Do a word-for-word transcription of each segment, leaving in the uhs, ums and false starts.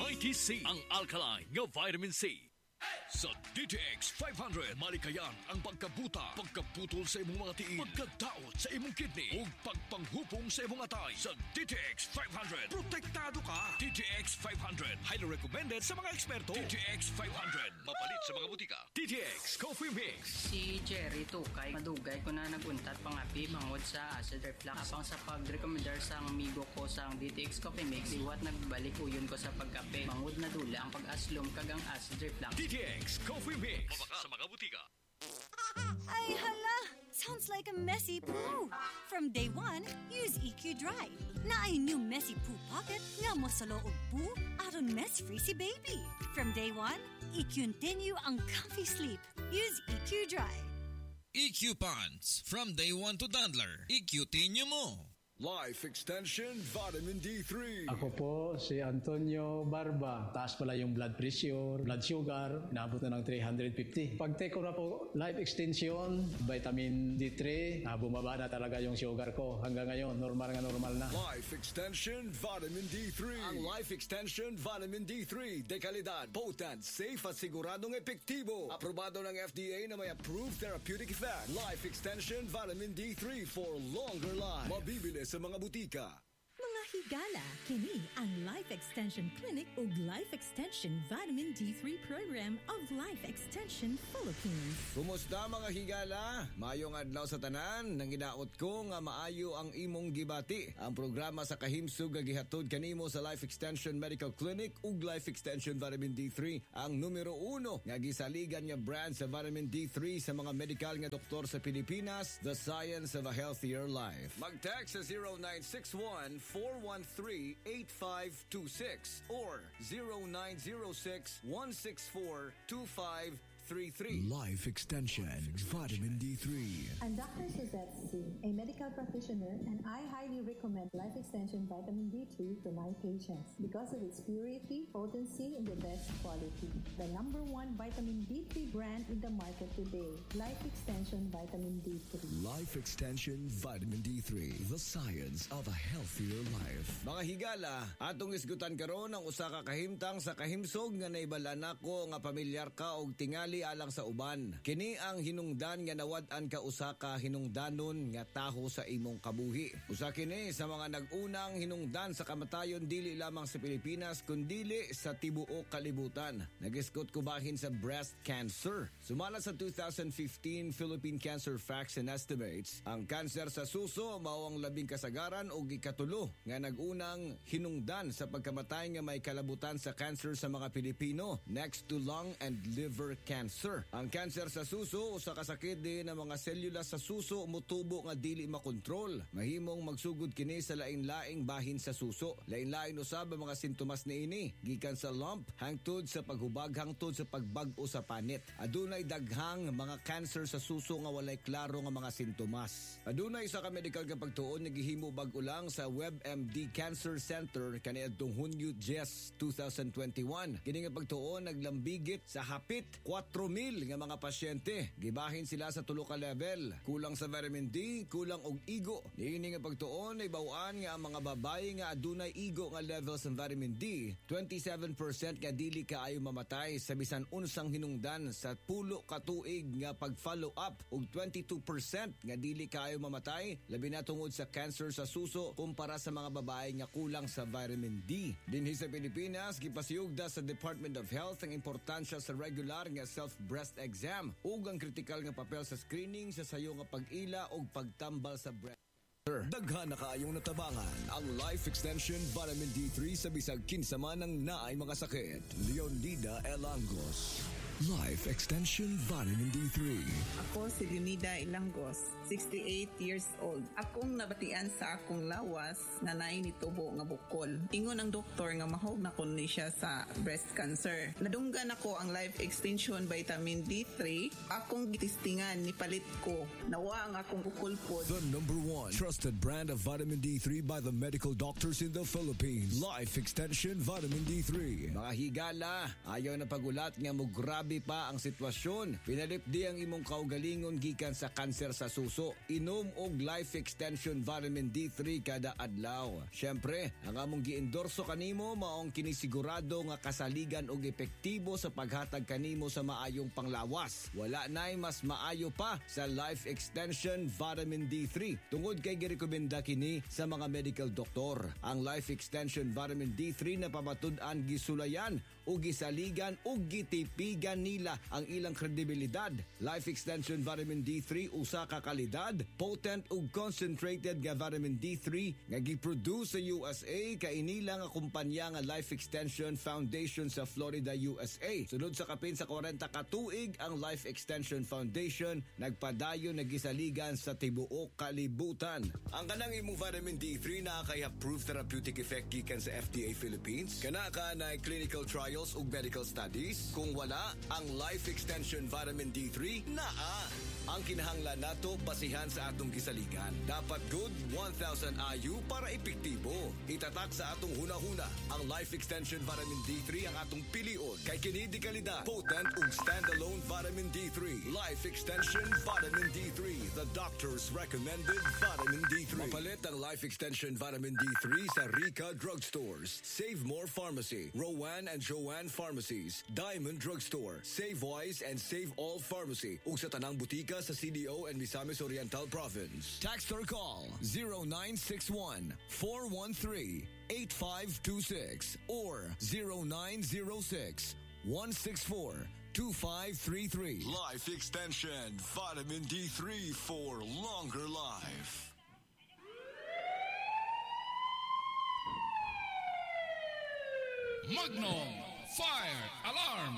ninety C, ang alkaline nga vitamin C. Sa D T X five hundred, malikayan ang pagkabuta, pagkaputol sa imong mga tiil, pagkadaot sa imong kidney, ug pagpanghupong sa imong atay. Sa D T X five hundred, protektado ka. D T X five hundred, highly recommended sa mga eksperto. D T X five hundred, mapalit sa mga butika. D T X Coffee Mix. Si Jerry Tukay, madugay ko na naguntat pangapi mangod sa acid reflux. Apang sa pag-recommendar sa amigo ko sa D T X Coffee Mix, iwat nagbalik uyon ko sa pagkape. Mangod na dula ang pag-aslom kagang acid reflux. D T X Coffee Mix. Mabaka sa mga butika. Ay, hala! Sounds like a messy poo. From day one, use E Q Dry. Na ay new messy poo pocket nga mo sa loob poo aron mess-free si baby. From day one, i-continue ang comfy sleep. Use E Q Dry. E Q Pants. From day one to toddler. I-continue mo. Life Extension Vitamin D three. Ako po si Antonio Barba. Taas pala yung blood pressure, blood sugar, naabot na ng three hundred fifty. Pag take ko na po Life Extension, Vitamin D three, na bumaba na talaga yung sugar ko. Hanggang ngayon, normal nga normal na. Life Extension Vitamin D three. Ang Life Extension Vitamin D three, de kalidad, potent, safe at siguradong epektibo. Aprobado ng F D A na may approved therapeutic effect. Life Extension Vitamin D three for longer life. Mabibili sa mga butika. Mga higala, kini ang Life Extension Clinic ug Life Extension Vitamin D three Program of Life Extension Philippines. Kumusta mga higala? Mayong adlaw sa tanan, nang ginaot ko nga maayo ang imong gibati. Ang programa sa kahimsog nga gihatod kanimo sa Life Extension Medical Clinic ug Life Extension Vitamin D three, ang numero uno nga gisaligan nga brand sa vitamin D three sa mga medical nga doktor sa Pilipinas, the science of a healthier life. Mag-text sa zero nine six one four one three eight five two six or zero nine zero six one six four two five three three. Life Extension Vitamin D three. I'm Doctor Suzette C., a medical practitioner, and I highly recommend Life Extension Vitamin D three to my patients because of its purity, potency, and the best quality. The number one vitamin D three brand in the market today, Life Extension Vitamin D three. Life Extension Vitamin D three, the science of a healthier life. Mga higala, atong isgutan karon ang usa ka kahimtang sa kahimsog nga naibala nako nga pamilyar ka og tingali alang sa uban. Kini ang hinungdan nga nawad-an ka usa ka hinungdanon nga taho sa imong kabuhi. Usa kini sa mga nag-unang hinungdan sa kamatayon dili lamang sa Pilipinas kundi sa tibuok kalibutan. Nag-iskot ko bahin sa breast cancer. Sumala sa two thousand fifteen Philippine Cancer Facts and Estimates, ang kanser sa suso mao ang labing kasagaran o ikatulo nga nag-unang hinungdan sa pagkamatay nga may kalabutan sa cancer sa mga Pilipino, next to lung and liver cancer. Cancer. Ang cancer sa suso usa ka sakit din ng mga selula sa suso mutubo nga dili makontrol. Mahimong magsugod kini sa lain-laing bahin sa suso. Lain-lain usab ang mga sintomas niini, gikan sa lump hangtod sa paghubag hangtod sa pagbag-o sa panit. Adunay daghang mga cancer sa suso nga walay klaro nga mga sintomas. Adunay isa ka medical nga pagtuon nga gihimo bag-o lang sa WebMD Cancer Center kaniadtong Hunyo Jes twenty twenty-one. Kini nga pagtuon naglambigit sa hapit four mil nga mga pasyente. Gibahin sila sa tulo ka level. Kulang sa vitamin D, kulang og igo. Niini nga pagtuon ay bawaan nga ang mga babae nga adunay igo nga levels ng vitamin D. twenty-seven percent nga dili kaayo mamatay sa bisan unsang hinungdan sa pulo ka tuig nga pag-follow up ug twenty-two percent nga dili kaayo mamatay labi na tungod sa cancer sa suso kumpara sa mga babae nga kulang sa vitamin D. Dinhi sa Pilipinas gipasiyugda sa Department of Health ang importansya sa regular nga self-breast exam ug ang kritikal nga papel sa screening sa sayo nga pag-ila ug pagtambal sa breast. Daghan na kaayong natabangan ang Life Extension Vitamin D three sa bisag kinsa man ang naay mga sakit. Leonida Elangos. Life Extension Vitamin D three. Ako si Leonida Elangos, sixty-eight years old. Akong nabatian sa akong lawas na naay nitubo nga bukol. Ingon ang doktor nga mahog na kon ni siya sa breast cancer. Nadunggan ako ang Life Extension Vitamin D three. Akong gitistingan ni palit ko. Nawa ang akong bukol po. The number one trusted brand of vitamin D three by the medical doctors in the Philippines. Life Extension Vitamin D three. Mga higala, ayaw na pagulat nga mo grab grabe pa ang sitwasyon. Pinalipdi ang imong kaugalingon gikan sa kanser sa suso. Inom og Life Extension Vitamin D three kada adlaw. Syempre, ang among giendorso kanimo maong kinisigurado nga kasaligan og epektibo sa paghatag kanimo sa maayong panglawas. Wala nay mas maayo pa sa Life Extension Vitamin D three tungod kay girekomenda kini sa mga medical doktor. Ang Life Extension Vitamin D three na pamatud-an gisulayan o gisaligan o gitipigan nila ang ilang kredibilidad. Life Extension Vitamin D three usa ka kalidad, potent ug concentrated nga vitamin D three nga giproduce sa U S A kay inila nga kumpanya nga Life Extension Foundation sa Florida, U S A. Sunod sa kapin sa forty ka tuig ang Life Extension Foundation nagpadayon nagisaligan sa tibuok kalibutan. Ang kanang imong vitamin D three na kay approved therapeutic effect gikan sa F D A Philippines. Kana ka na clinical trials ug medical studies. Kung wala, ang Life Extension Vitamin D three naa. Ang kinahanglan nato basihan sa atong gisaligan. Dapat good one thousand I U para epektibo. Itatak sa atong hunahuna ang Life Extension Vitamin D three ang atong pilion. Kay kini di kalidad, potent ug standalone vitamin D three. Life Extension Vitamin D three, the doctor's recommended vitamin D three. Mapalit ang Life Extension Vitamin D three sa Rica Drugstores, Save More Pharmacy, Rowan and Joanne Pharmacies, Diamond Drugstore, Save Wise and Save All Pharmacy ug sa tanang butika sa C D O and Misamis Oriental Province. Text or call zero nine six one, four one three, eight five two six or zero nine zero six, one six four, two five three three. Life Extension Vitamin D three for longer life. Magnum Fire Alarm.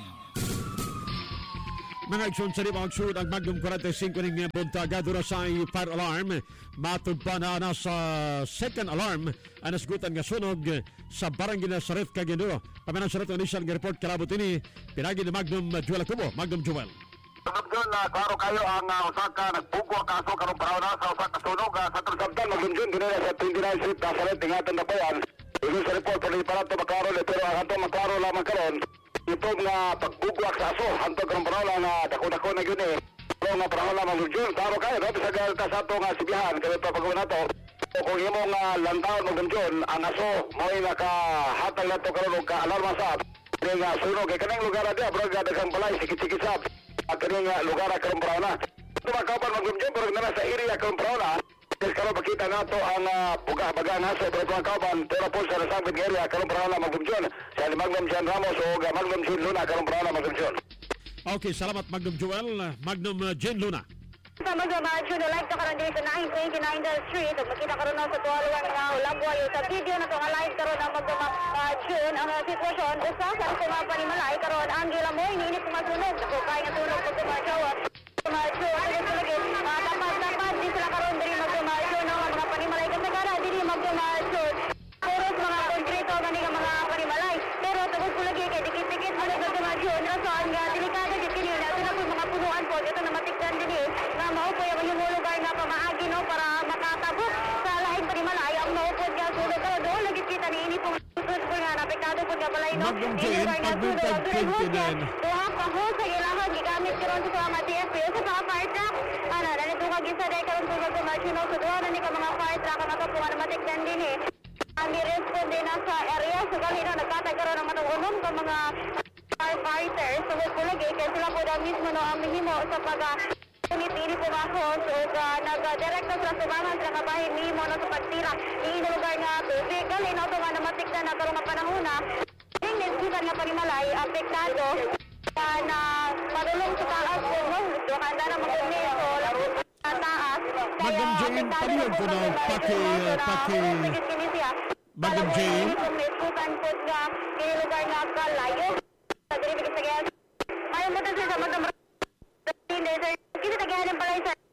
Mga aksyon sa limang aksyon ang Magnum forty-five ning mga buntagado na sa fire alarm. Matod pa na na sa second alarm ang nasgutan nga sunog sa Barangay Nazaret, Cagayan. Pamanan sa ratong initial report kalabot ini pinagi ni Magnum Joel Akubo. Magnum Joel. Magnum na klaro kayo ang uh, usaka nagpugo kaso karong paraw na sa usaka sunog uh, sa Trusabdan Magnum dinila sa twenty-nine Street Nazaret ingatan na pa yan. Iyon sa report pala iparato maklaro pero ang ato maklaro lamang karon. Ito nga pagbugwak sa aso, hantog ang parola nga dako-dako na yun eh. Ito nga parola mag-jun, taro kayo, no? Bisa galta sa ito nga sibihan, kaya ito pag-uwi na ito. O kung imong nga lantaon mag-jun, ang aso, mo'y nakahatag na ito karoon ka alarma sa kaya nga sunog. Kaya kanang lugar na diya, bro, gadagang balay, sikit-sikit sa at kaya nga lugar na karong parola. Ito makapan mag-jun, pero na sa area karong parola. Kasi karoon pakita na ito ang uh, buga-baga na sa ito mga kauban, pero po sa nasabit area, karong parola mag-jun. Sa Magnum John Ramos o Magnum Jean Luna, karong parola mag-jun. Okay, salamat Magnum Joel. Magnum uh, Jean Luna. Sa Magnum Jean, like to karon dito nine twenty-nine Street. Magkita karon na sa tuwaluan nga ulabwayo sa video na ito nga live karon ang Magnum Jean. Ang uh, sitwasyon, usa sa ito nga panimalay karon ang gila mo, iniinit ko masunog. Ako kaya nga tunog ko tumasawa. Tumasawa, ito lagi. Tapad-tapad, di sila karon diri Magnum Jean. Ang mga panimalay kasi kara, diri Magnum Jean. Puros mga konkreto gani nga mga panimalay. Pero tugod ko lagi kay dikit-dikit ano sa tumadyon rason nga delikado gid kini na ito na po mga punuan po ito na matikdan din eh nga maupo yung yung lugar nga pamaagi no para makatabok sa lahing panimalay ang maupod nga sulod pero doon lagi kita ni ini po sulod po nga napektado po nga balay no ini lugar nga sulod twenty-nine tuha pa ho sa ilahan gigamit karon sa mga T F P sa mga fire truck ana dali tuwa gisa dai karon po sa tumadyon no sa duha na ni ka mga fire truck nga po nga matikdan din eh ang responde na sa area sa galina nagkatagkaroon ng matungulong sa mga firefighters so ko lagi kaya sila po daw mismo no ang mihimo sa pag-unit-ini po ako so uh, nag-direct sa subangan sa kabahin mihimo no sa pagtira yung lugar nga tubig galina ito nga namatikda na karong nga panahon na yung nesbitan nga panimalay apektado uh, na padulong sa taas po no so kanda na mag-umi so taas Magnum Jane, paliwan ko na paki, paki, Magnum Jane. Bukan po nga, kaya lugar nga kalayo. Sa diribig sa gaya. Ayaw mo tayo sa Magnum Hindi, sir. Kasi tagayan ng balay, sir.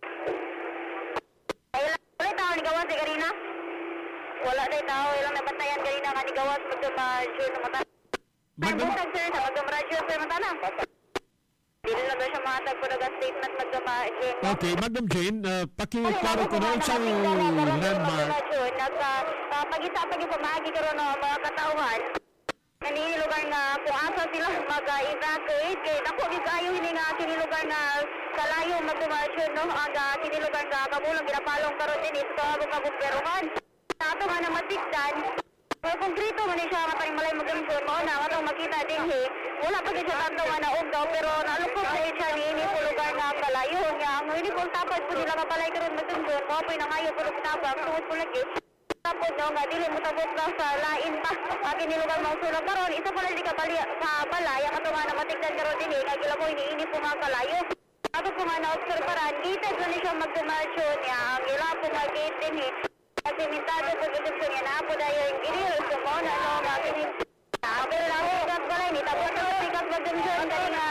Wala tao ni gawas si Karina? Wala tayo tao. Ilang nabatayan Karina nga ni gawas Magnum June na mata. Magnum? Ay, sir, sa Magnum June, sir, matana. Dili na ba siya matag po nag-statement nag-Jane. Okay, Magnum Jane, uh, pakiklaro ko na isang landmark. Nagpag-isa pa yung pamahagi karoon ng mga katauhan. Kanini lugar nga kung asa sila mag-evacuate kay dako gid kayo hini nga kini lugar nga kalayo magdumasyon no ang uh, kini lugar nga kamulong ginapalong karon din ito ka kabugberuhan. Ato nga na matikdan kung konkreto man siya nga panimalay magamson mo na atong makita din he wala pa gid siya tanto nga naugdaw pero nalukot na siya ni ini po lugar nga kalayo nga ang ini po tapos po nila kapalay karon magamson mo poy nangayo po tabak tuod po lagi. Tapos daw nga dili mo tabot ka sa lain pa akin nilugar mga sulog karon isa pala di ka bali sa balay ang ato nga na matigdan karon din eh kagila ko iniinit po nga kalayo ato po nga na-observaran gated na siya magdumasyon niya ang ila po nga gate din eh kasi mintado po gudod ko niya na po dahil yung giril so mo na no nga kinin pero lang po kat balay ni tapos na sikat magdumasyon dahil nga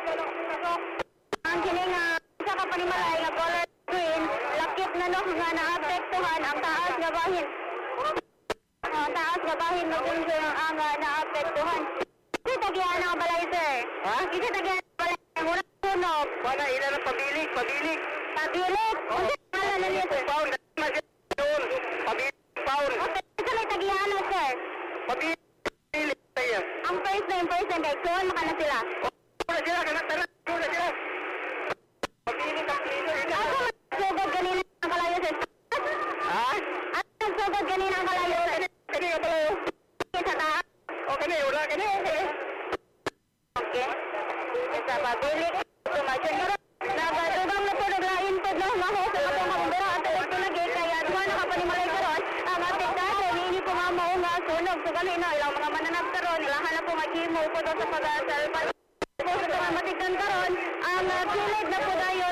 ang kini nga isa ka panimalay nga color green lakit na no nga naapektuhan ang taas nga bahin ang taas nga bahin magdumasyon ang uh, naapektuhan kasi tagihan ang balay sir ha? Kasi tagihan ang balay muna sunog wala ina na pabilik pabilik pabilik kasi wala na niya sir pound pabilik pound kasi may tagihan na sir pabilik ang first name first name kay Kuan maka na sila wala sila kanak tanak wala sila pabilik pabilik ako magsugod ganina ang kalayo sir ha? Ako magsugod ganina ang kalayo sir kani nga palayo sa taas o kani wala kani okay sa pabilik tumasyon mo nagatubang na po naglain po na maho sa katong kabumbero at ito lagi kaya duha na kapanimalay karon ang apektado hindi po nga mao nga sunog so gali na ilang mga mananap karon ilahan na po maghimo po daw sa pag-asal po sa mga matigdan karon ang kilid na po dayon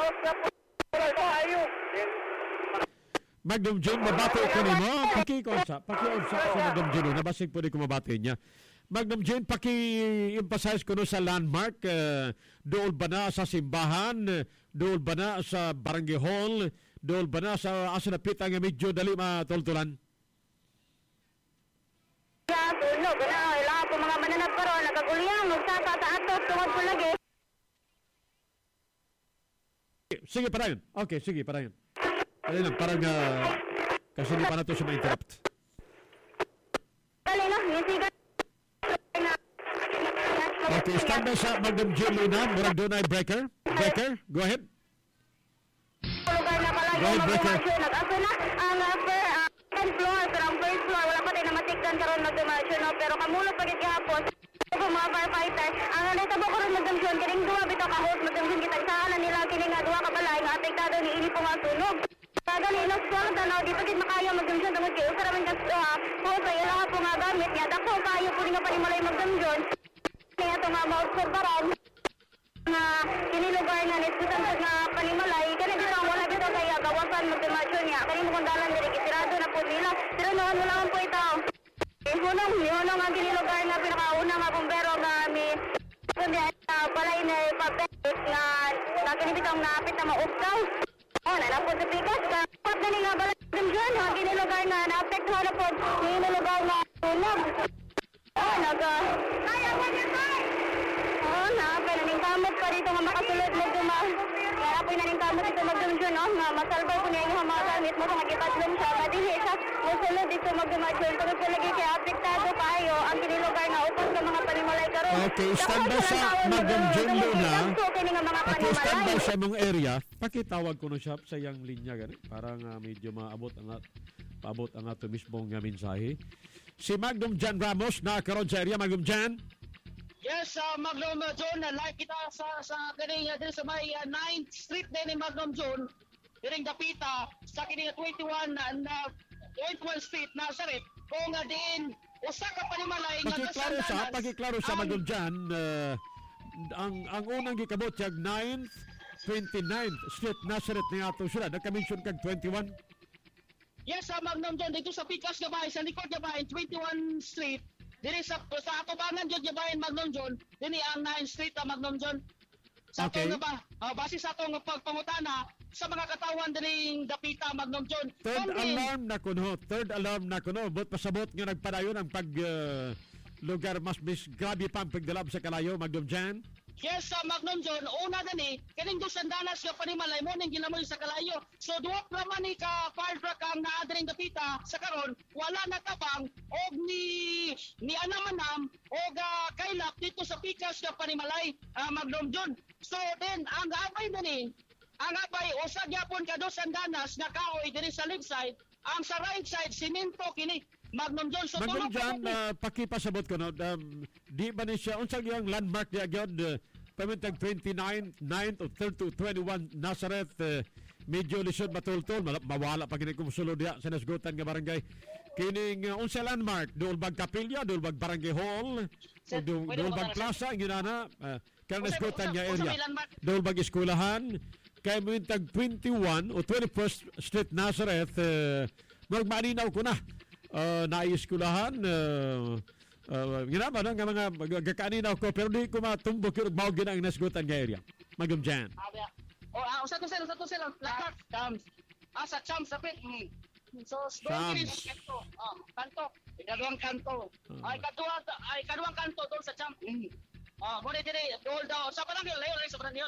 Magdum June, mabati ko ni mo. Paki-konsa, paki-onsa sa Magdum June. Nabasig po di ko mabati niya. Magdum June, paki-emphasize ko no sa landmark. Uh, dool ba na sa simbahan? Dool ba na sa barangay hall? Dool ba na sa asanapit ang medyo dali matultulan? Yeah, sunog. Ilang po mga mananap karon nagaguliyang magsasa sa atos tungod po lagi. Sige, parayon. Okay, sige, parayon. Dali lang, parang uh, kasi di pa na ito siya ma-interrupt. Dali na, musiga. Okay, stand by sa Magdum June Luna. Murag doon ay breaker. Breaker, go ahead. Lugar na pala Go ahead, breaker. Nag-aso na ang upper uh, second floor, pero ang first floor, wala pa tayo na matikdan karon magdumasyon, no? Pero kamulot pagit kahapon, ito mga firefighter, ang anay tabo ko rin magdamsyon, kining duwa bito ka host, magdamsyon kita, saan na nila kining nga duwa kabalay, nga apektado ni ini po nga sunog. Kagali, inoswal tanaw, di pagit makaya magdamsyon, tungod kayo, sa raman ka uh, host, ay ilang po nga gamit niya, dako kayo po nga panimalay magdamsyon, kaya ito nga maobserbaran, nga kinilugar nga niskutan sa nga panimalay, kaya dito ang wala dito kaya gawasan magdumasyon niya, kaya mo kong dalan diri, kisirado na po nila, pero noon mo lang po ito. Eh, hunong, hunong ang kinilugar nga pinakauna nga bumbero nga mi kundi uh, balay na papel nga nga kinibitang naapit na maupkaw. Oh, nalapod sa pikas ka. Pat na nga balay din dyan, ang kinilugar nga naapektuhan na po, kinilugar nga hunog. Oh, naga... Kaya mo niya tayo! Oh, naapay na ning kamot pa dito nga makasulod mo duma. Naapay na ning kamot dito magdumsyon, oh, nga masalbaw ko niya yung mga gamit mo kung magkitatlong siya. Madili siya, musulod dito magdumasyon. Tungod po lagi kaya apektado kayo ang kinilugar nga upos sa mga panimalay karon. Okay, stand by sa Magdum June Luna. Paki-stand by sa mong area. Pakitawag ko na siya sa iyang linya gani. Parang uh, medyo maabot ang at paabot ang ato mismong uh, mensahe. Si Magdum Jan Ramos na karon sa area. Magdum Jan. Yes, uh, Magdum John, uh, like kita sa sa kini uh, sa may uh, ninth Street din ni Magdum John. Diring dapita sa kini twenty-one na uh, twenty-one Street Nazareth. Kung nga din usa ka panimalay nga pakiklaro sa pakiklaro sa Magdum Jan, uh, ang ang unang gikabot jag ninth, twenty-ninth Street Nazareth ni ato sila. Nagka-mention kag twenty-one. Yes, sa uh, Magdum John dito sa Pikas Gabay, sa likod Gabay, twenty-one Street. Diri sa sa atubangan jud Gabay Magdum John, dinhi ang ninth Street uh, Magdum John. Sa okay. Atong ba, uh, base sa atong pagpangutana sa mga katawan dining dapita Magdum John. Third Kung alarm din, na kuno, third alarm na kuno, but pasabot nga nagpadayon ang pag uh, lugar mas bis grabe pa ang pagdalab sa kalayo Magdum John. Yes, sa Magnom John, una dani, kaning dos sandanas nga panimalay mo ning ginamoy sa kalayo. So duwa naman ni ka fire truck ang naa diring dapita sa karon, wala na tabang og ni ni anamanam og uh, kaylap dito sa pikas nga panimalay uh, Magnom John. So then ang abay dani, ang abay usa gyapon ka dos sandanas nga kahoy diri sa left side, ang sa right side simento kini. Magnom John, so Magnom John, uh, pakipasabot ko no, um, di ba ni siya, unsang yung landmark niya agad, uh, pamintag twenty-nine, nine to thirty to twenty-one Nazareth, uh, medyo lisod matultol, mawala pa kini kung sulod diya sa nasgutan nga barangay. Kining uh, unsa landmark, dool bag kapilya, dool bag barangay hall, o dool, dool bag plaza, ang ginana, uh, kaya nasgutan nga area. Dool bag eskwelahan, kaya pamintag twenty-one o twenty-first Street Nazareth, uh, magmaninaw ko na. Uh, naiskulahan uh, uh, ginama no, nga mga gakaaninaw ko pero di ko matumbok yung bawag yun ang nasgutan nga area. Magum dyan. O, ah, usa to sila, usa to sila. Lakat. Chams. Ah, sa Chams, sapit. Mm. So, doon kini sa kanto. Ah, kanto. Ikaduang kanto. Ay, kaduang, ay, kaduang kanto doon sa Chams. Mm. Ah, muna dire, doon daw. Sa parang yun, layo, layo, sa parang yun.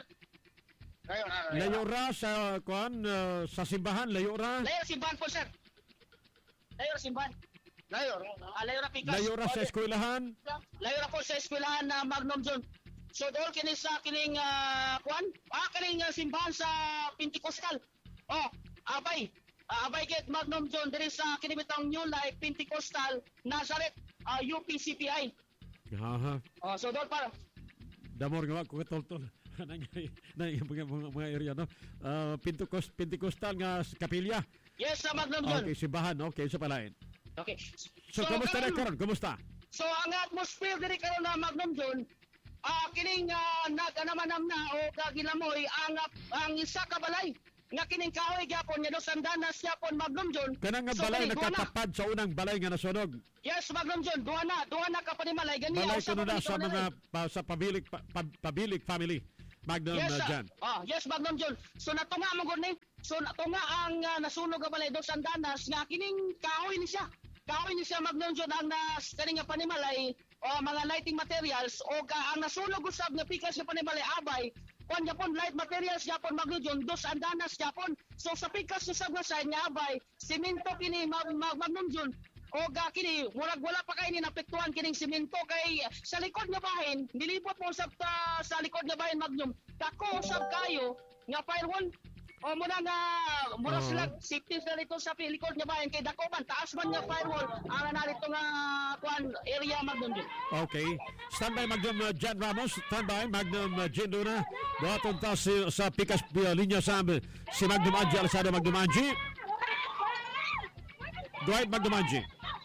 Layo ra sa, kuan, uh, sa simbahan, layo ra. Layo, simbahan po, sir. Layo ra simbahan. Layo ra. Ah, layo ra pikas. Layo ra sa eskwelahan. Layo ra po sa eskwelahan na Magnom John. So doon kini sa kining uh, kuan, ah kining uh, simbahan sa Pentecostal. Oh, abay. Uh, abay get Magnom John diri sa kini bitang New Life Pentecostal Nazareth uh, U P C P I. Aha. Oh, so doon para. Damor nga ko tol-tol. Nang mga, mga, mga area no. Uh, Pentecost Pentecostal nga kapilya. Yes, sa Magnom John. Okay, simbahan. Okay, sa palain. Okay. So, so kumusta na karon? Kumusta? So, ang atmosphere diri karon na Magnom John, ah uh, kining uh, nag-anamanam na o kagilamoy ang ang isa ka balay nga kining kahoy gyapon nga dos sandanas gyapon Magnom John. Kanang nga balay so, nakatapad sa unang balay nga nasunog. Yes, Magnom John, duha na, duha na ka panimalay gani balay kuno na sa mga pa, sa pabilik pa, pa, pabilik family. Magnom yes, uh, John. Ah, yes, Magnom John. So natunga mo gud ni. So natunga ang uh, nasunog nga balay dos sandanas nga kining kahoy ni siya. Kahoy ni siya Magnom John ang nas kani nga panimalay o mga lighting materials o ka, ang nasunog usab nga pikas nga panimalay abay kon japon light materials japon Magnom John dos andanas japon. So sa pikas usab nga side nga abay semento kini mag, mag, Magnom John o ga kini murag wala pa kay ni napektuhan kining semento kay sa likod nga bahin nilipot mo usab ta sa likod nga bahin Magnom dako usab kayo nga firewall. O muna nga, muna uh, sila safety na dito sa likod nga bayan kay dako man taas man nga firewall ang na dito nga kuan area Magnom John. Okay. Standby Magnom uh, John Ramos, standby Magnom uh, John Duna. Buhaton ta si, sa pikas uh, linya sa si Magnom Angie Alsada Magnom Angie. Dwight Magnom Angie.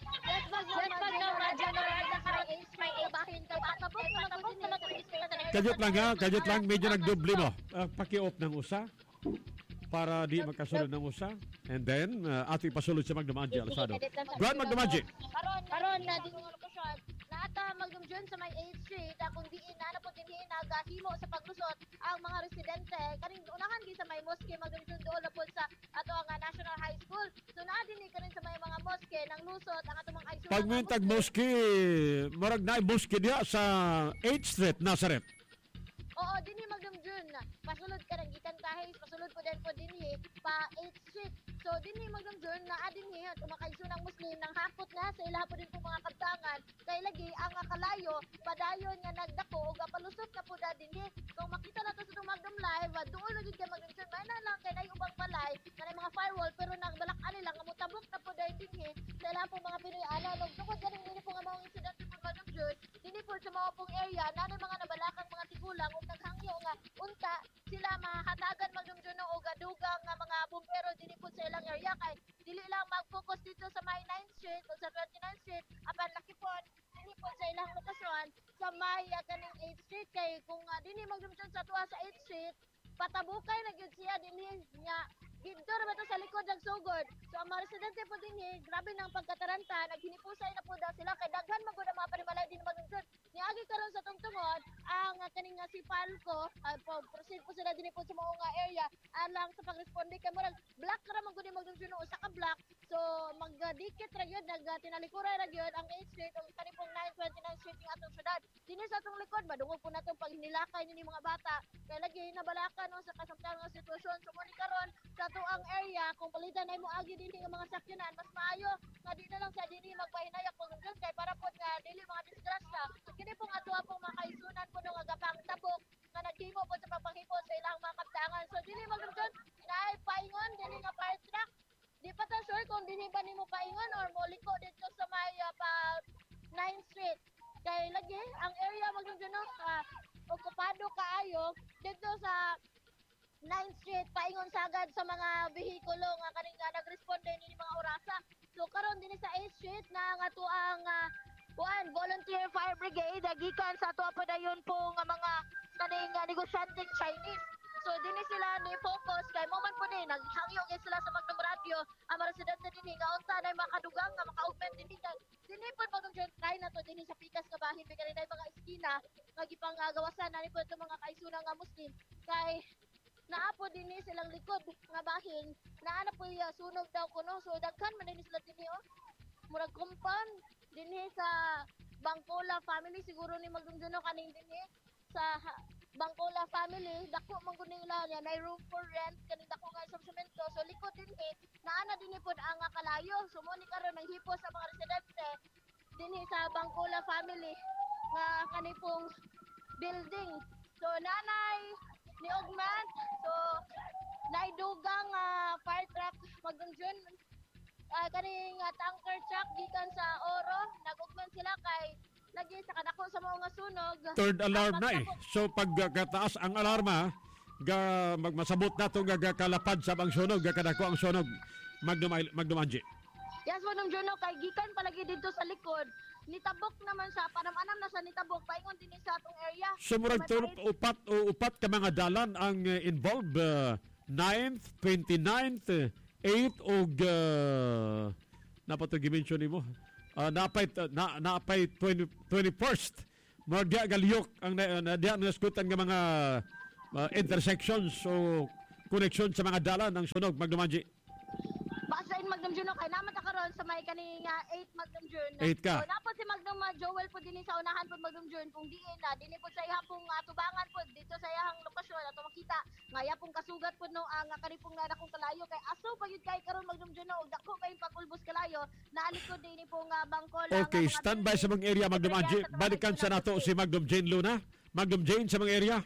Kajot lang ha, kajot lang medyo nagdubli mo. Uh, paki-off ng usa para di magkasulod ng usa. And then, uh, ato ipasulod sa Magnom Angie Alsado. Go ahead, Magnom Angie. Karon, karon na din yung lokasyon. Naata Magnom John sa may eighth Street, kung diin na po din nagahimo sa paglusot ang mga residente. Kaning unahan gi sa may mosque Magnom John doon na po sa ato ang National High School. So naa din kanin sa may mga mosque nang lusot ang ato mga ay pag mintag mosque, marag na mosque diya sa eighth Street, Nazareth. Oo, dinhi Magnom John. Pasulod ka nang gikan kahis, pasulod po din po dinhi pa eighth Street. So dinhi Magnom John na adinhi at umakaiso ng Muslim nang hapot na sa ila po din po mga kabtangan kay lagi ang kalayo padayon nga nagdako ug palusot na po da dinhi. Kung makita nato sa Magnom Live, duol na gid kay Magnom John may na lang kay nay ubang balay na mga firewall pero nagbalak-an nila nga mutabok na po dahil dinhi sa ila po mga Pinoy ana ug tukod ganing dinhi po nga mga insidente po Magnom John dinhi po sa mga pong area na mga nabalakang mga tigulang ug naghangyo nga unta sila mahatagan Magnom John og dugang nga mga bumbero dinhi po sa ilang area kay dili lang mag-focus dito sa may ninth Street o sa twenty-ninth Street apan laki po dinhi po sa ilang lokasyon sa may uh, kaning eighth Street kay kung uh, dinhi Magnom John sa tuwa sa eighth Street patabukay na gyud siya dinhi nya dito ra to sa likod ng sugod. So ang mga residente po dinhi grabe nang pagkataranta naghinipusay na po daw sila kay daghan magud ang mga panimalay dinhi Magnom John. Niagi karon sa tungtungod ang uh, kaning nga si Palco uh, po proceed po sila dinhi po sa mga area alang sa pagresponde kay murag black ra magud ni Magnom John usa ka black. So magdikit ra gyud nag uh, tinalikuray ra gyud ang eighth Street ug kani pong nine twenty-nine Street ng atong syudad. Dini sa atong likod madungog po natong paghinilakay ni mga bata. Kay lagi nabalakan no sa kasamtang nga sitwasyon. So muni karon sa tuang area kung palitan ay moagi dinhi nga mga sakyanan mas maayo nga di na lang sa dinhi magpahinayak pag kay para po nga dili mga disgrasya. Kini pong ato pong mga kaisunan po nga gapang tabok nga naghimo po sa pagpanghipon sa ilang mga kaptangan. So dili magdugton naay paingon dili nga fire truck. Di pa ta sure kung dili ba nimo paingon or mo liko dito sa may uh, pa ninth Street. Kay lagi ang area magdugton no uh, okupado kaayo dito sa ninth Street paingon sagad sa mga behikulo nga kaning nga nagresponde ni mga orasa. So karon dinhi sa eighth Street na nga tuang uh, One, volunteer fire brigade gikan sa ato pa dayon po nga mga kaning uh, negosyanteng Chinese. So dinhi sila ni focus kay moment po din naghangyo gyud sila sa Magnum Radio ang mga residente dinhi nga unsa nay makadugang nga maka-augment dinhi kay dinhi po Magnum try na to dinhi sa pikas nga bahin kay kanay mga eskina nga gipang uh, gawasan na po itong mga kaisuna nga Muslim kay naapo dinhi silang likod nga bahin naana po uh, sunog daw kuno so daghan man dinhi sila dinhi oh murag compound dinhi sa Bangkola family siguro ni magdumduno kaning dinhi sa Bangkola family dako man gud nila niya nay room for rent kaning dako nga subsemento so likod dinhi naana dinhi pod ang kalayo so mo ni karon nanghipo sa mga residente dinhi sa Bangkola family nga kani pong building so nanay ni Ogman so naidugang uh, fire truck magdumdun uh, kaning uh, tanker truck gikan sa Oro nagugman sila kay lagi sa kadako sa mga sunog. Third alarm na eh. So pagkataas ang alarma, ga magmasabot na itong gakalapad sa bang sunog, gakadako ang sunog. Magnum, Magnum Angie. Yes, Magnum Juno, kay gikan palagi dito sa likod. Nitabok naman sa, panam-anam na sa nitabok, paingon din sa atong area. So murag upat o upat ka mga dalan ang uh, involved, uh, ninth, twenty-ninth, eighth, o uh, napatag-mention mo. Uh, napay na napay twenty-first more dia galyok ang na dia naskutan nga mga uh, intersections o connection sa mga dalan ng sunog Magnum Angie. Basahin Magnum Juno kay naman ta karon sa may kaning uh, eight Magnum Juno. eight ka. So napod si Magnum uh, Joel po dinhi sa unahan po Magnum Juno kung diin na dinhi po sa ihapong uh, tubangan po dito sa iyang lokasyon ato makita nga yapong kasugat po no ang uh, kani pong uh, dakong kalayo kay aso pa gyud kay karon Magnum Juno og dako kay pagulbos kalayo naalikod dinhi po nga Bangkola. Okay, standby sa mga area Magnum Angie. Balikan sa nato si Magnum Jane Luna. Magnum Jane sa mga area.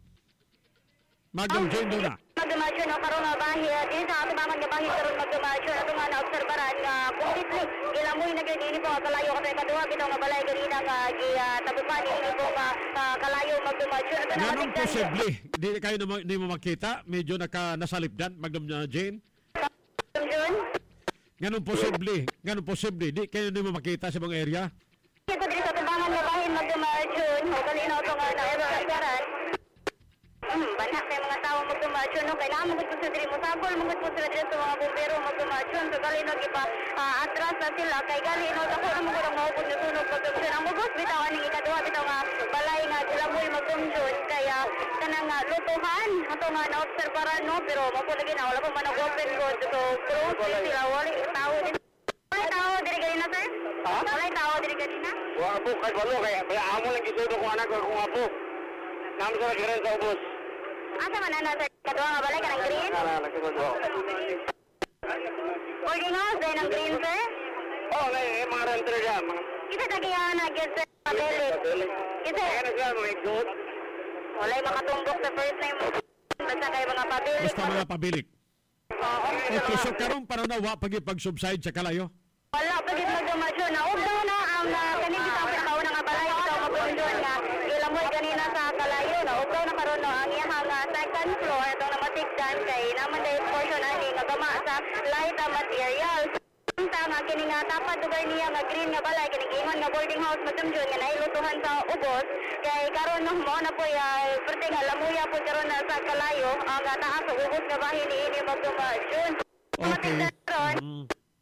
Magnum Jane Luna. Magdumadyo no karon nga bahir din sa ato mga bahir karon magdumadyo ato nga naobserbaran nga completely gilamoy na gyud ini po kalayo kasi kaduha bitaw nga balay ganina nga gitabukan ini po nga kalayo magdumadyo ato na Ganun posible di kayo na di mo makita medyo naka nasalipdan Magnum Jane. June Ganun posible ganun posible di kayo di mo makita sa mga area. Ito din sa tubangan nga bahin magdumadyo ho kalinaw to nga naobserbaran. Hmm, banyak may mga tao magdumadyo no kailangan magud sa diri mo sabol magud po sila dito sa mga bumbero magdumadyo so gali no gipa uh, atras na sila kay gali no dako na magud ang maupod na sunog magdumadyo ang mugos bitaw aning ikaduha bitaw nga balay nga sila mo'y magdumadyo kaya kanang uh, lutuhan ato nga naobserbaran no pero mapo lagi na wala pa man open road so close sila wali tao din wala tao diri ganina sir ha wala tao diri ganina wa po kay walo kay amo lang gisudo ko anak ko kung apo nam sa giran sa ubos. Asa man na sa kadwa nga balay kanang green? Ala la ko do. Working house day ng green sir? Oh, nay mga renter ya. Kita tagiya na gyud sir pabilik. Kita ano sa may good. walay makatumbok sa first name. Basta kay mga pabilik. Basta mga pabilik. Okay, so karon para na wa pagi pag-subside sa kalayo. Wala pagit magdumadyo na ugdaw na ang kaning bitaw bitaw nga balay bitaw magundon nga ilamoy kanina sa kalayo na ugdaw na karon no ang iyang second floor itong namatigdan kay naman dahil portion ani nga gama sa light material unta nga kini nga tapad lugar niya nga green nga balay kini ingon nga boarding house magdumdon nga nailutuhan sa ubos kay karon no mo na po ya pwede nga lamuya po karon na sa kalayo ang taas sa ubos nga bahin niini magdumadyo. Okay. Mm.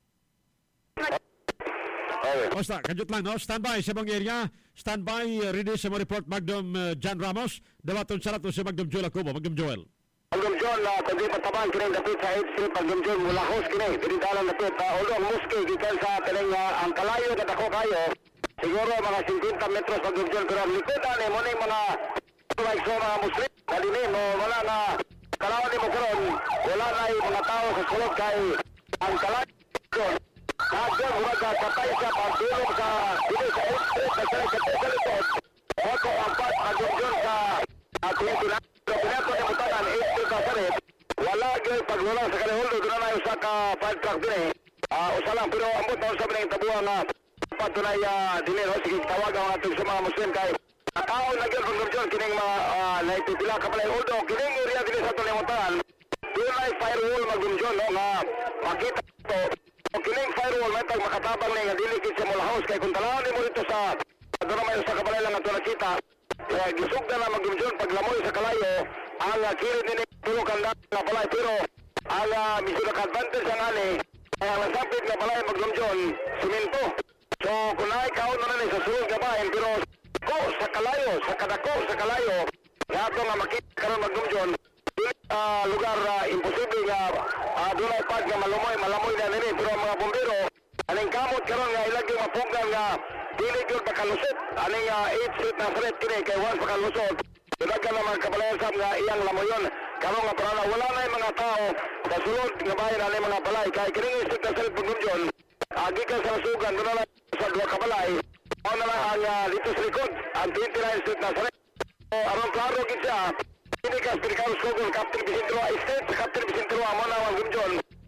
Basta, kajut lang, no? Standby sa mga area. Standby, ready sa mga report, Magnum uh, John Ramos. Dawaton sa nato si Magnum Joel Akubo. Magnum Joel. Magnum Joel, uh, kundi patabang kinay dapit sa eighth Street, Magnum Joel, mula host kinay. Pinitalan dapit, uh, ulo ang muski, gikan sa kinay uh, ang kalayo na dako kayo. siguro mga fifty metros pag-John, pero ang likodan eh, muna yung mga like so mga Muslim, malinim, o wala na, kalawan ni mo karon, wala na yung mga tao sa sulod kay ang kalawan yun. Kadyon, huwag ka patay sa pagdulong sa, dito sa Street, sa sa sa likod. Oto ang pat, pag-John sa ating pinag, pero pinato niya mutanan, eight Street na salit, wala yun paglulang sa kalihuldo, doon na yung sa ka-five truck din eh. Uh, usa lang, pero ambot na sabi ng tabuhan na patunay uh, dinero, sige tawag ang ating sa mga Muslim kay nakaon na gyud pag kining mga uh, naitipila ka pala uldo kining area dili sa atong limutan doon ay firewall magdumjon no nga makita to o kining firewall may tag makatabang ni nga dili kit sa mall house kay kung talawon mo dito sa doon may usa ka balay lang ato nakita kaya gisugda na magdumjon paglamoy sa kalayo ang uh, kirid ni tulo kanda nga balay pero ang uh, misudak advantage ang ani ang nasapit nga balay magdumjon simento. So, kung naikaon na na sa sulod ka bahin, pero ko sa kalayo, sa kadako, sa kalayo, yato nga makita karon magdumjon, uh, lugar uh, imposible nga uh, doon ay pag nga malumoy, malamoy na nini, pero ang mga bombero, aning kamot karon nga ilag yung mapugan nga dili yun pakalusot, aning uh, eight street na threat kini, kay once pakalusot, doon ka naman kabalayansam nga iyang lamoyon, karon nga parang wala na yung mga tao sa sulod nga bahin, aning mga balay, kay kining street na threat magdumjon, agi ka sa sugan, doon na lang sa dua kabalay, ako na lang ang uh, dito sa likod, ang twenty-nine street na salit. So, arong klaro kita, hindi ka Spiricaros Kogol, Captain Vicentro, State, Captain Vicentro, amo na ang Gumjon,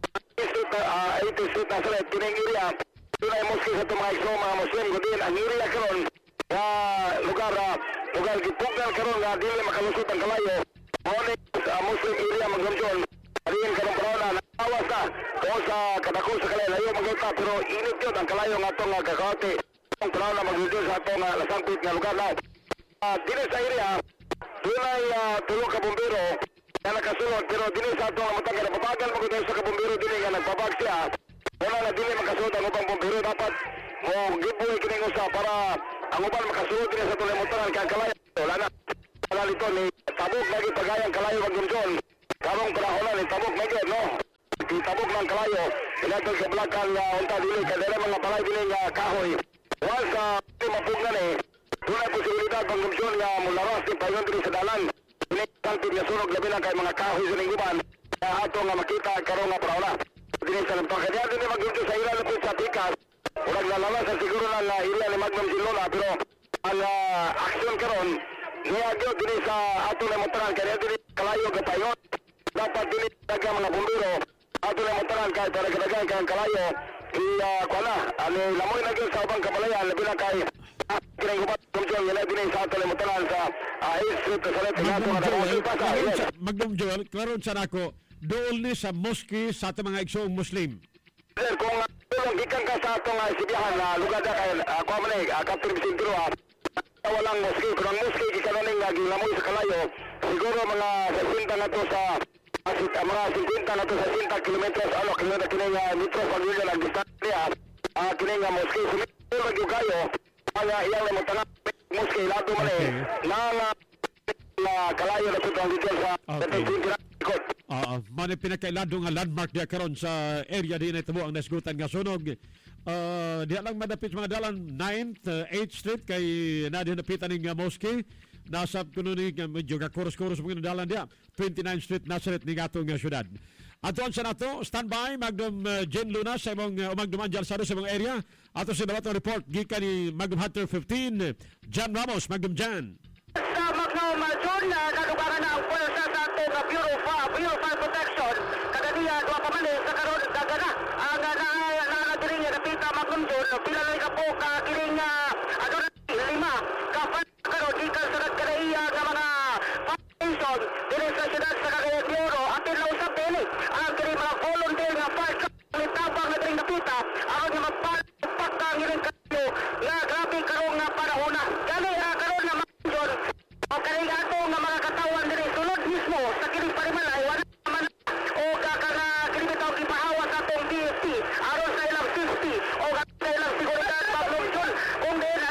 eighty street na salit, kining area, doon ay moski sa itong mga islo, mga Muslim, kudin, ang area karon, na lugar, uh, lugar gipugan karon, na dili makalusot ang kalayo, morning, uh, Muslim area, mga Gumjon, Ariyan ka ng corona, nakawas na doon sa kadako sa kalayo, layo magluta, pero init yun ang kalayo nga itong kakawati. Ang corona magluto sa itong uh, lasangpit na lugar na. Uh, dili sa area, doon ay uh, tulong ka bombero na nakasunod, pero dili sa itong matangga na papagal mo kung sa kabombero dili nga nagpapag siya. Wala na dili makasunod ang upang bombero, dapat mo giveaway kining usa para ang upang makasunod dili sa itong limutan kang kalayo. Wala na. Wala nito ni tabok lagi pagayang kalayo magdumjon. Karong panahon ni tabok medyo no. Di tabok ng kalayo. Inatol sa belakang uh, unta dili kadere mga balay dili nga kahoy. Once uh, di mapugna ni dunay posibilidad pagdumjon nga mularos di payon diri sa dalan. Dili kalpid nga sunog labi na kay mga kahoy sa lingguban. Kaya ato nga makita karong nga paraula. Dili sa lampak kaya dili magdumjon sa ila lapit sa tikas. Urag lalawas sa siguro na uh, ila ni Magnum Silona pero ang uh, aksyon karon niya gyud dili sa ato na motoran kaya dili kalayo gapayon. Dapat dili daga mga bombero ato na motoran kay para gadagan kay kalayo i uh, kuana ani lamoy na gyud sa ubang kabalayan labi na kay kinay gubat kumjol yala dili sa ato na motoran sa eighth street sa salit nga ato na Magdum Joel karon sa nako dool ni sa mosque sa ato mga igsoong Muslim. Sir, kung uh, gikan ka sa ato nga sibihan na uh, lugar da kay uh, kuha man ni uh, Captain Vicentro uh, walang mosque, kung ang mosque gikaroning nga gilamoy sa kalayo siguro mga sesenta na to sa Asit mga fifty na to sa sixty kilometers ano kilometer kini nga metros pagwila ang distansya ah kini nga moski sumito lagi kayo ang iyang mo tanang moski lato man eh na na kalayo na putong dito sa twenty ah man pinakailado nga landmark dia karon sa area din ito ang nasgutan nga sunog uh, di lang madapit mga dalan ninth, eighth street kay nadinapitan ning moski nasa kuno ni medyo ka kuros-kuros mga dalan dia twenty-ninth street Nazareth ni gatong syudad. Aton sa nato standby Magnum uh, Jen Luna sa imong uh, umagduman dyan sa sa imong area ato sa dapat report gikan ni Magnum Hunter fifteen Jan Ramos Magnum Jan. Sa Magnum John na kadugangan na ang pwersa sa ating uh, Bureau of uh, Bureau of Fire Protection kadaniya dua pa man sa karon dagana ang na na diri nga napita Magnum John pila lang ka po ka kining uh, aduna lima ka karon gikan sa nagkaraiya nga mga foundation dili sa syudad sa Cagayan de Oro atin lang usab dili ang kini mga volunteer nga fire truck tabang na diri napita aron nga magpapak ka ngiring kayo nga grabe karon nga panahon na gani uh, karon nga John o kani ato nga mga katawan diri sulod mismo sa kini parimalay wala man o kaka nga kini bitaw gipahawa sa atong B S T aron sa ilang safety o sa ilang seguridad Pablo John kung dili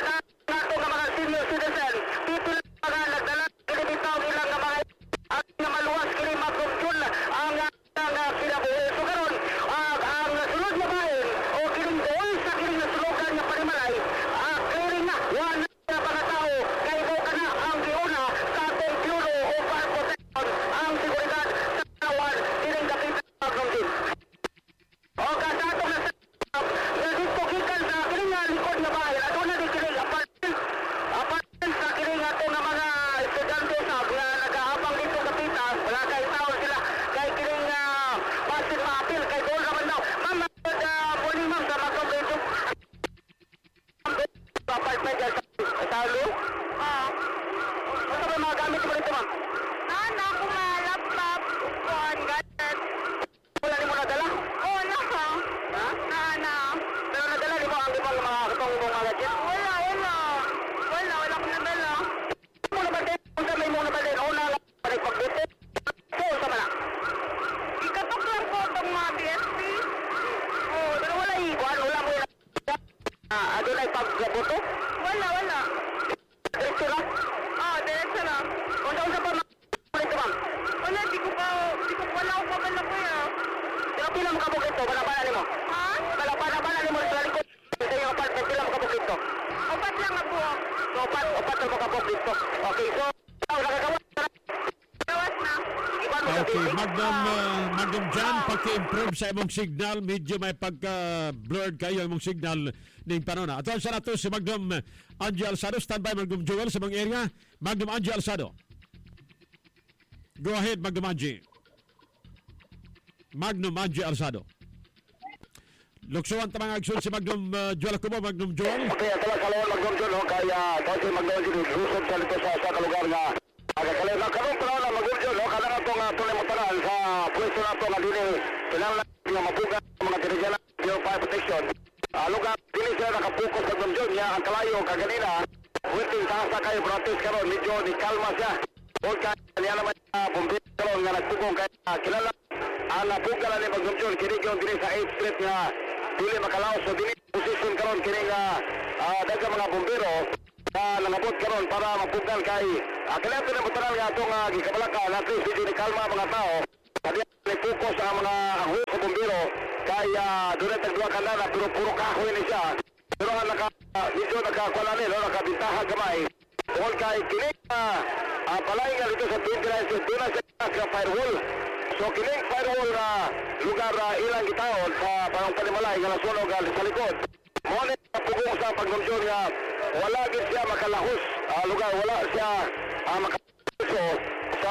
na mga gamit mo dito, ma'am? Ah, na ako nga laptop, phone, gadget. Wala ni mo nadala? Oo, na ha. Ha? Na, na. Pero nadala ni mo ang limang mga katong mga gadget? Wala, wala. Wala, wala akong nadala. Mo na ba din? Kung sa may mo na ba din? Una lang, pagbuti. So, sa mana? Ikatok lang po itong mga B S P. Oo, pero wala iguan. Wala mo yung ah, ano na ipagbuto? Wala, wala. Diretso lang? Ah, diretso lang. Kung saan pa ma'am? Dito, ma'am? Wala, di ko pa, di ko wala ako pa man ako ya. Pero pila mo kabukit to? Balabala ni mo? Ha? Balabala ni mo sa likod. Sa iyong apartment, pila mo kabukit to? Opat lang nga po. So, opat, opat na mo kabukit to. Okay, so, ikaw, nakagawa na. Gawas na. Okay, Magnum, uh, Magnum Jan, pagka-improve sa imong signal, medyo may pagka-blurred kayo imong signal ning panona. At sa nato si Magnum Angie Alsado, standby Magnum Joel sa mga area. Magnum Angie Alsado. Go ahead, Magnum Angie. Magnum Angie Alsado. Luksuan tamang action si Magnum uh, Joel Kubo, Magnum Joel. Okay, ito lang kalawan Magnum Joel, no? Kaya, kasi Magnum Joel, rusod sa lito sa sa kalugar nga. Aga kalay na karon pero na Magnum Joel, no? Kana to nga tunay mo tanan sa pwesto na to nga dili kinahanglan nga mabuga mga dirigen ng fire protection. Uh, lugar dili sila nakapokus sa Magnum Joel niya ang kalayo kaganina. Waiting sa sa kayo practice karon medyo ni kalma siya. Huwag ka niya naman uh, bumbit karon nga nagpugong kaya uh, kilala ang nabuga na ni Magnum Joel kini gyud dili sa eighth Street nga dili makalaos so dili position karon kini nga uh, daghang mga bombero na nangabot karon para mapugan kay uh, kailangan na mutaral nga itong uh, gikabalaka natin si ni kalma mga tao kaya ni focus sa mga ahul sa bombero kay uh, doon ay tagduwa ka na pero puro kahoy ni siya pero nga naka uh, medyo nakakuala ni no? Nakabintaha gamay tungkol kay kini uh, uh, palay nga dito sa twenty-nine doon na siya sa firewall. So kining firewall na lugar uh, ilang gitaon sa parang panimalay nga nasunog uh, sa likod. Mo ni pugong sa pagdumsyon nga wala gid siya makalahos uh, lugar wala siya uh, makaso sa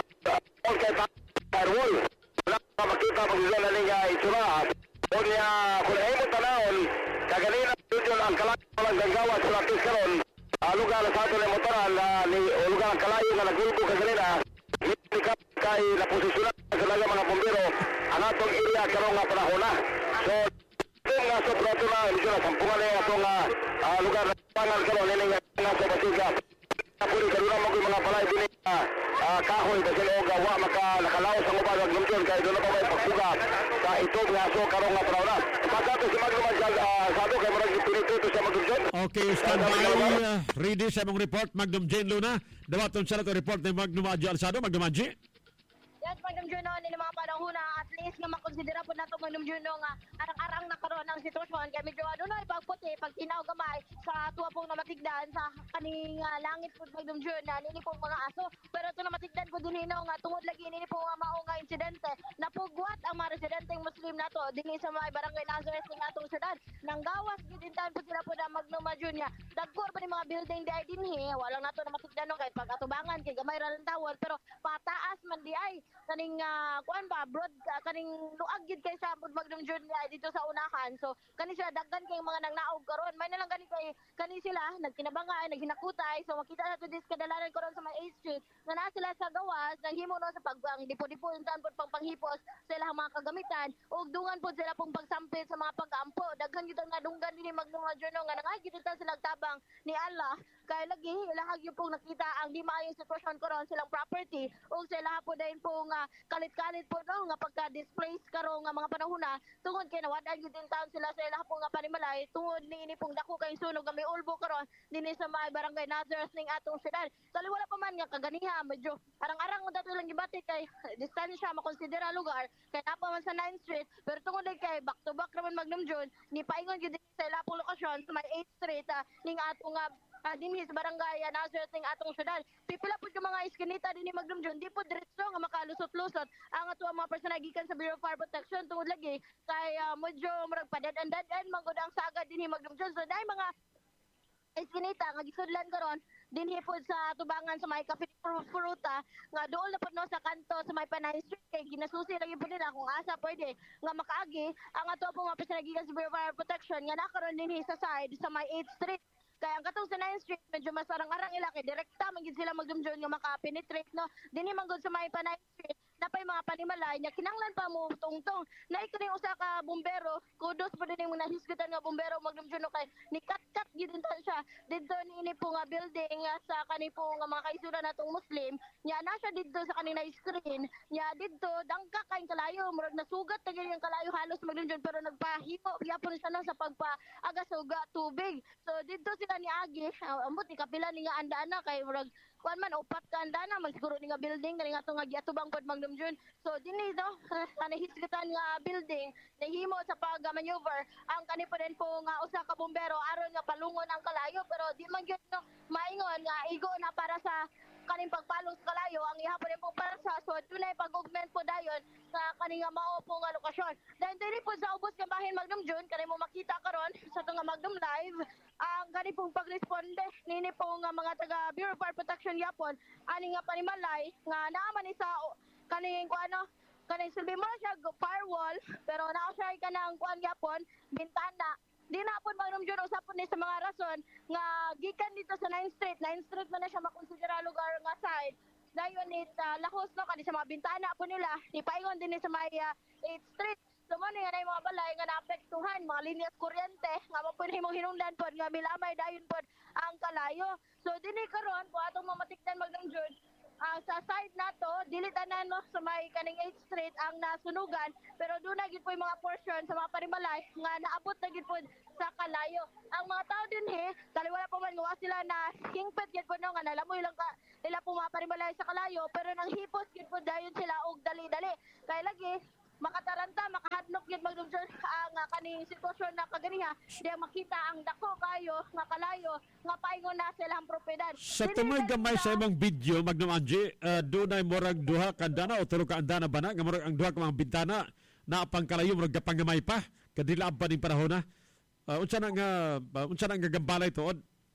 uh, kay firewall. Wala pa makita pagdumsyon na nga itsura. O niya kung ay mo tanawon kaganina dito ang kalayo ng gagawa sa lapis karon uh, lugar sa ato ng motoran uh, ni lugar ang kalayo nga nagulbo kaganina. Hindi kay na posisyonan sa laga mga bombero ang atong area karong nga panahon na. So, kung nga sa prato na, hindi na sampungan na yung atong uh, lugar na pangal karon nila nga sa basiga. Puri karuna mo yung mga palay din uh, uh, kahoy kasi o gawa maka nakalaos ang ubag ng lumjon kaya doon na pa may pagsuga sa ito nga so karong nga panahon na. Pagkato si Magnum uh, Sado kay marag pinituto sa Magnum. Okay, standby. Uh, ready sa mong report, Magnum Jane Luna. Dawaton sa nato report ng Magnum Angie Alsado. Magnum Angie. Yes, Magnum Juno, nila mga panahon na at least nga makonsidera po nato Magnum Juno nga arang-arang na karon ang sitwasyon kay medyo ano na ipagputi pag tinaw gamay sa tuwa pong namatigdan sa kaning uh, langit po Magnum Juno na nini pong mga aso pero ito namatigdan ko din hino nga tungod lagi nini pong uh, mao nga insidente napugwat ang mga residenteng Muslim nato dinhi sa mga barangay Nazareth ning atong syudad nang gawas gid intan po sila po na Magnum Juno dagkor pa ni mga building di ay dinhi walang nato namatigdan no kay pag-atubangan kay gamay ra lang tawon pero pataas man di ay kaning uh, kuan ba broad uh, kaning luag gid kay sa Magnum Juno dito sa unahan so kani sila daggan kay mga nagnaog karon may nalang gani kay kani sila nagtinabangay naghinakutay so makita nato dis kadalanan karon sa may eighth Street nga naa sila sa gawas naghimo no sa pagbang dipo-dipo intan pud pang panghipos sa ilang mga kagamitan ug dungan pud sila pong pagsampit sa mga pag-ampo daghan gyud nga dunggan dinhi Magnum Juno nga nangay gyud sila tabang ni Allah kay lagi ilahag yung pong nakita ang di maayong sitwasyon karon silang property ug sila po din pong uh, kalit-kalit po no nga pagka-displace karon nga mga panahon na tungod kay nawadan gyud din taon sila sa ilang po nga panimalay tungod niini pong dako kay sunog nga may ulbo karon dinhi sa may barangay Nazareth ning atong syudad taliwala pa man nga kaganiha medyo arang-arang mo dato lang gibatik kay distansya makonsidera lugar kay napa man sa ninth Street pero tungod kay back to back naman Magnum Juno ni paingon gyud sa ilang pong lokasyon sa may eighth Street uh, ning atong nga uh, dinhi sa barangay uh, Nazareth ning atong syudad pipila pud yung mga iskinita dinhi Magnum Juno di pud diretso nga makalusot-lusot ang ato mga personal gikan sa Bureau of Fire Protection tungod lagi kay uh, medyo murag padad-an-dadan manggod ang sagad dinhi Magnum Juno so dai mga iskinita nga gisudlan karon dinhi pod sa tubangan sa may Cafe Fruta nga dool na pod no sa kanto sa may Panay Street kay ginasusi lagi pod nila kung asa pwede nga makaagi ang ato pong mga personal gikan sa Bureau of Fire Protection nga nakaron dinhi sa side sa may eighth Street Kaya ang katong sa ninth Street medyo masarang-arang ila kay direkta man gid sila magdumdum nga maka-penetrate no. Dinhi man gud sa may pa ninth Street napay mga panimalay nya kinanglan pa mo tungtong. Nay kani usa ka bombero, kudos pa din yung nahisgutan nga bombero magdumdum no kay ni kat-kat gid siya. Didto niini po nga building nga sa kani po nga mga kaisuran natong Muslim, nya na siya didto sa kanina screen, nya didto dangka kay kalayo murag nasugat ta yung kalayo halos magdumdum pero nagpahimo gyapon siya na sa pagpa-agasuga tubig. So didto sila ni Agi, uh, ambot ni kapila ni nga andana kay murag kuan man upat ka andana man siguro ni nga building kani nga to nga giatubang pod magdumdum. So dinhi no nahisgutan nga building nahimo sa pag-maneuver ang kani pa din po nga usa ka bombero aron nga palungon ang kalayo pero di man gyud no maingon nga igo na para sa kaning pagpalong sa kalayo ang ihapon din po para sa so tunay pag-augment po dayon sa kaning nga mao po nga lokasyon. Then diri po sa ubos nga bahin Magdumdum kani mo makita karon sa tunga Magdum Live ang kani pong pagresponde nini po nga mga taga Bureau of Fire Protection yapon ani nga panimalay nga naaman ni sa kaning kuano kaning silbi mo siya firewall pero naa siya kanang kuan yapon bintana. Di na po Magdumdum usapon ni sa mga rason nga gikan dito sa ninth Street. ninth Street man na siya makonsidera lugar nga side. Dayon it uh, lahos no kani sa mga bintana po nila. Ipaingon din ni sa may uh, eighth Street. So mo ni nga na mga balay nga naapektuhan mga linyas kuryente nga mo pud himong hinungdan pod nga milamay dayon pod ang kalayo. So dinhi karon po atong mamatikdan Magdumdum Uh, sa side nato, dili tanan no sa may kaning eighth Street ang nasunugan pero doon na gid po yung mga portion sa mga panimalay nga naabot na gid po sa kalayo. Ang mga tao din he, kaliwala pa man gawa sila na hingpet gid po no nga nalamoy lang ka nila po mga panimalay sa kalayo pero nang hipos gid po dayon sila og dali-dali. Kay lagi makataranta, makahadlok gid Magdumdum ang uh, kaning sitwasyon na kaganiha di makita ang dako kayo nga kalayo nga paingon na silang propiedad. Sa tumoy gamay sa imong video Magdum Angie, uh, doon ay murag duha ka andana o tulo ka andana ba na nga murag ang duha ka mga bintana na pang kalayo murag gapangamay pa kadila pa ning panahon na. Uh, unsa na nga uh, unsa na nga gambalay tuod?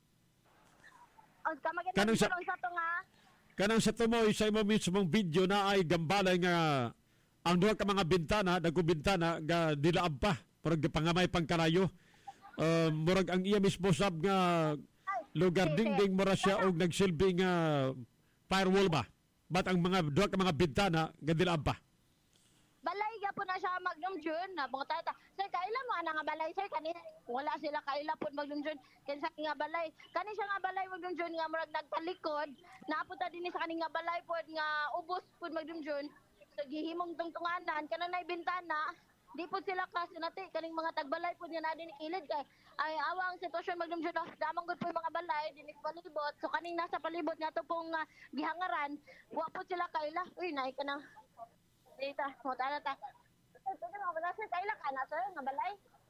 Kanang sa, sa to nga kanang sa tumoy sa imong mismong video na ay gambalay nga ang duha ka mga bintana, dagko bintana ga dilaab pa, murag pangamay pang kalayo. Uh, murag ang iya mismo sab nga lugar dingding mura siya og nagsilbi nga firewall ba. Bat ang mga duha ka mga bintana ga dilaab pa. Balay gyapon na siya Magdumdum na mga tata. Sir kaila mo ana nga balay sir kani wala sila kaila pod Magdumdum kinsa nga balay. Kani siya nga balay Magdumdum nga murag nagtalikod, naaputa dinhi sa kani nga balay pod nga ubos pod Magdumdum. So gihimong tungtunganan kanang nay bintana di po sila kasi nati kaning mga tagbalay po niya na din kilid kay ay awang sitwasyon Magdumdum damang gud po yung mga balay dinis palibot so kaning nasa palibot nga to pong uh, gihangaran wa po sila kaila uy nay kanang dita mo tala ta ito mga balay sir kaila ka na sir nga balay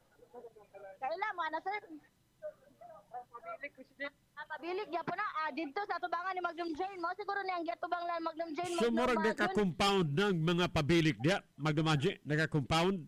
kaila mo na sir pabilik ko siya pabilik gyapon na ah, dito sa tubangan ni Magdumdum mo siguro ni ang gitubang lang Magdumdum so murag naka-compound ng mga pabilik dia Magdum Angie naka-compound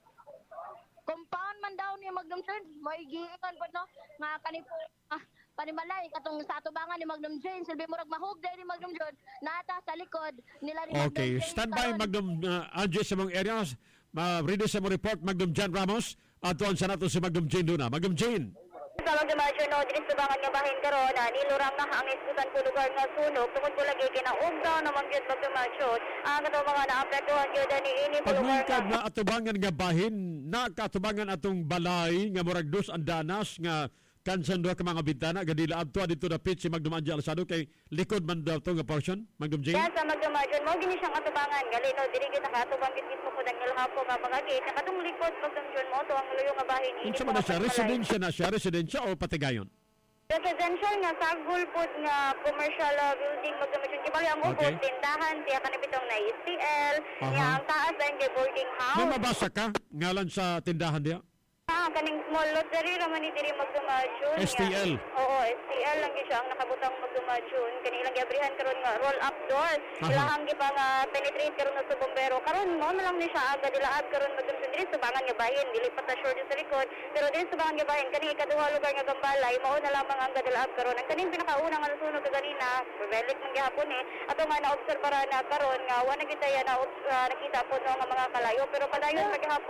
compound man daw ni Magdumdum mo igiingon po no nga kani po ah, panimalay katong sa tubangan ni Magdumdum silbi murag mahug dai ni Magdumdum nata sa likod nila ni Magdum okay stand by Magdum uh, Angie sa mga areas ma ready sa mo report Magdum Jan Ramos aton sa nato si Magdum Jane Duna Magdum Jane sa Magdum no diri sa bangan nga bahin karon ani lurang na ang iskutan ko lugar nga sunog tungod ko lagi kinaugdaw na magyud Magdum ang kato mga naapektuhan gyud ani ini po lugar pagmungkad na atubangan nga bahin na katubangan atong balay nga murag dos andanas nga kansan duha ka mga bintana gadila adto dito na pitch si Magdum Angie Alsado kay likod man daw to nga portion Magdum Jane yes sa Magdum mo gini siyang atubangan gali no diri kita katubang gid mo ko dang ilhapo nga mga gate katong likod Magdum mo to ang luyo nga bahin ini unsa man na siya residensya na siya residensya o patigayon residential nga sagol pod nga commercial uh, building Magdum kibali ang ubos okay. Tindahan tiya kanibitong na S T L uh-huh. Nga ang taas lang kay boarding house may mabasa ka ngalan sa tindahan diya Ah, kaning small lottery raman ni diri Magdum S T L. Oo, S T L lang gyud siya ang nakabutang Magdum kani ilang giabrihan karon nga roll up door. Ilahang gi pa nga penetrate karon sa bombero. Karon mo na lang ni siya aga dilaab karon Magdum diri subangan nga bahin, dili pa ta sure sa likod. Pero diri subangan nga bahin kani ikaduha lugar nga gambalay, mao na lamang ang dilaab karon. Ang kaning pinakauna nga nasunog kaganina, revelik man gyapon eh. Ato nga na obserbara na karon nga wa na gid tayo na uh, nakita po no nga mga kalayo pero padayon maghapon no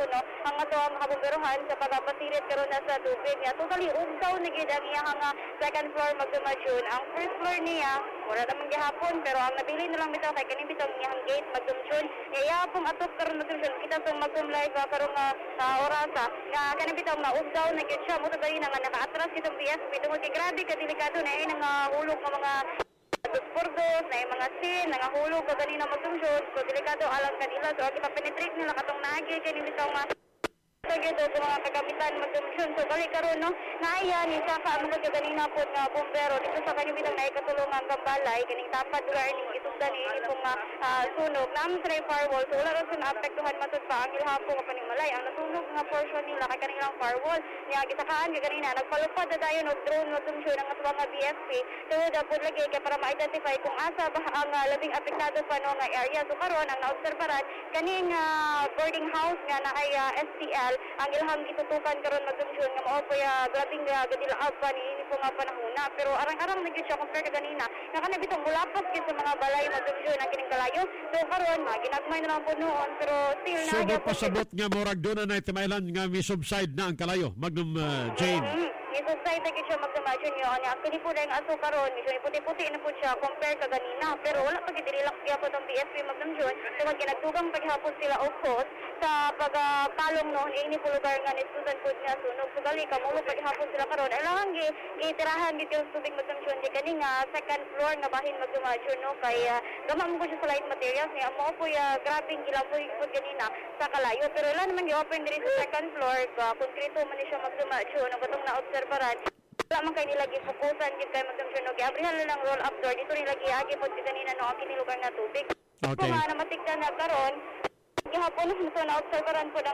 ang ato ang kabumberohan sa pagpasirit karon na sa tubig niya. Totally ugsaw na gid ang iyang nga second floor magdumadyon. Ang first floor niya wala naman gihapon pero ang nabili na lang bitaw kay kani bitaw iyang gate magdumdyon. Iya pong atok karon magdumdyon kita tong magdum live karon nga uh, orasa nga kani bitaw na ugsaw na gid siya mo totally na nga naka-atras kitong P S P tungod kay grabe ka delikado na ay nga hulog nga mga dos-por-dos, na yung mga sin, nangahulog ka ganina magdumdyon, so delikado alang kanila, so kita penetrate nila katong nagi, kaya nila ito nga sagito sa mga kagamitan magdumdyon, so balik karon no, naaya ni Saka, mga kaganina po nga bumbero, dito sa kanyang bitang naikatulungan kambalay, kaning dapat lugar ni itusdan ni itong uh, sunog, namin sa firewall, so wala rin sa naapektuhan matod pa, ang ilhapo ka panimalay, ang nasunog nga portion nila kay kanilang firewall, niya gisakaan ka ganina, nagpalupad na tayo ng drone magdumdyon ang mga B F P, tuhod ang lagi kay para ma-identify kung asa ba ang uh, labing apektado pa no nga area, so karon ang naobserbaran kaning uh, boarding house nga na ay uh, S T L ang ilhang itutukan karon magdumdyon nga mao pa uh, labing uh, gadilaab pa ni ini po nga panahona, pero arang-arang na gyud siya compare ka ganina nga kanang bitong mulapas gyud sa mga balay magdumdyon ang kining kalayo, so karon uh, ginagmay na lang po noon pero still na subot pasabot nga morag doon na timaylan nga mi subside na ang kalayo Magnum uh, Jane. Mm-hmm. Isubside na siya magdumdyon yun. Actually po na yung aso karon, medyo puti-puti na po siya compare ka ganina. Pero wala pag i-relax kaya po itong P S P magdumdyon. So magkinagdugang paghapon sila of course sa pagpalong noon, eh, ini po lugar nga nisudan po niya sunog. So gali, kamulo paghapon sila karon. Ay lang, gitirahan gito yung tubig magdumdyon. Di kani nga, second floor nga bahin magdumdyon, no? Kaya gamang po siya sa light materials niya. Mo po ya, grabing gilaboy po ganina sa kalayo. Pero wala naman i-open din sa second floor. Konkreto man siya magdumdyon. Ang batong na-obserbaran. Wala man kayo nilagi fokusan gid kay magdumdyon. Abrihan na lang roll up door. Dito nilagi agi po si kanina no ang kinilugar na tubig. Okay. Kung nga namatikdan na karon, gihapon na so na-obserbaran po ng